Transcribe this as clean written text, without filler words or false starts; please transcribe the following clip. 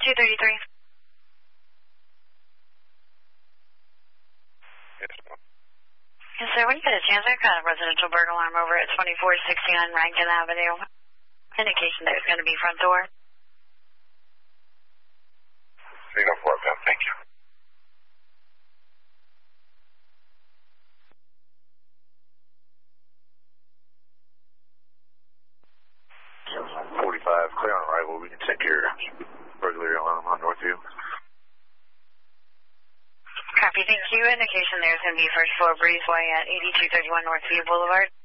8233. Yes, ma'am. Yes, sir. When you get a chance, I've got a residential burglar alarm over at 2469 Rankin Avenue. Indication that it's going to be front door. Signal 4, ma'am. Thank you. Clear on arrival. We can check your burglary alarm on Northview. Copy, thank you. Indication there's going to be first floor breezeway at 8231 Northview Boulevard.